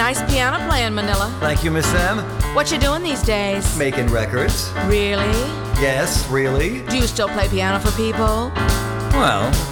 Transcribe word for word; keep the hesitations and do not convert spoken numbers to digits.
Nice piano playing, Manila. Thank you, Miss Sam. What you doing these days? Making records. Really? Yes, really? Do you still play piano for people? Well,